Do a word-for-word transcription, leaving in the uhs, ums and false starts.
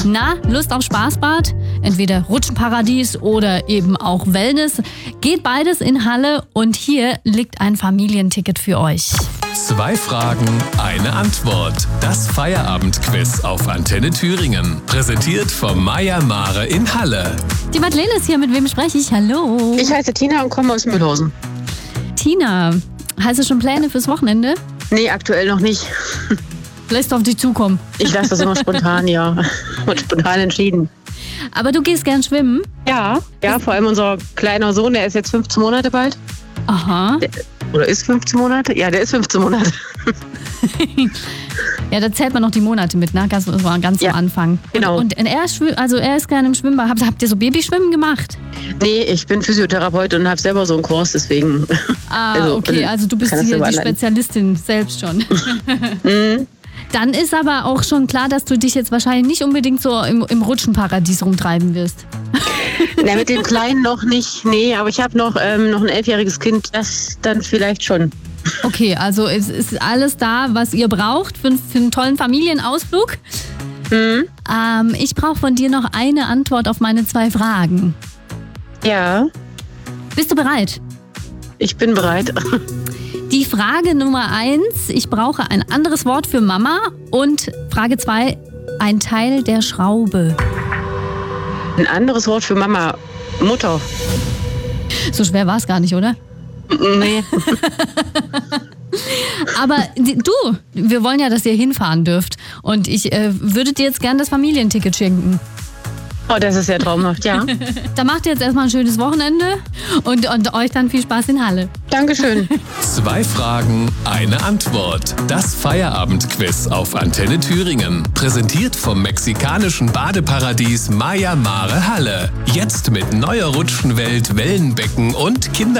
Na, Lust auf Spaßbad? Entweder Rutschenparadies oder eben auch Wellness. Geht beides in Halle und hier liegt ein Familienticket für euch. Zwei Fragen, eine Antwort. Das Feierabendquiz auf Antenne Thüringen. Präsentiert vom Meier Mare in Halle. Die Madeleine ist hier. Mit wem spreche ich? Hallo. Ich heiße Tina und komme aus Mühlhausen. Tina, hast du schon Pläne fürs Wochenende? Nee, aktuell noch nicht. Lässt auf dich zukommen. Ich lasse das immer spontan, ja. Und spontan entschieden. Aber du gehst gern schwimmen? Ja, ja, vor allem unser kleiner Sohn, der ist jetzt fünfzehn Monate bald. Aha. Der, oder ist fünfzehn Monate? Ja, der ist fünfzehn Monate. Ja, da zählt man noch die Monate mit, ne? Ganz, das war ganz Ja, am Anfang. genau. Und, und er, schw- also er ist gerne im Schwimmbad. Habt, habt ihr so Babyschwimmen gemacht? Nee, ich bin Physiotherapeut und habe selber so einen Kurs, deswegen. Ah, Also, okay, also du bist kann das hier die selber anleiten. Spezialistin selbst schon. Mhm. Dann ist aber auch schon klar, dass du dich jetzt wahrscheinlich nicht unbedingt so im, im Rutschenparadies rumtreiben wirst. Na, mit dem Kleinen noch nicht, nee, aber ich habe noch, ähm, noch ein elfjähriges Kind, das dann vielleicht schon. Okay, also es ist alles da, was ihr braucht für, für einen tollen Familienausflug. Mhm. Ähm, ich brauche von dir noch eine Antwort auf meine zwei Fragen. Ja, Bist du bereit? ich bin bereit. Die Frage Nummer eins, ich brauche ein anderes Wort für Mama. Und Frage zwei, ein Teil der Schraube. Ein anderes Wort für Mama, Mutter. So schwer war es gar nicht, oder? Nee. Aber die- du, wir wollen ja, dass ihr hinfahren dürft. Und ich äh, würde dir jetzt gern das Familienticket schenken. Oh, das ist ja traumhaft, ja. Da macht ihr jetzt erstmal ein schönes Wochenende und, und euch dann viel Spaß in Halle. Dankeschön. Zwei Fragen, eine Antwort. Das Feierabendquiz auf Antenne Thüringen. Präsentiert vom mexikanischen Badeparadies Meier Mare Halle. Jetzt mit neuer Rutschenwelt, Wellenbecken und Kinder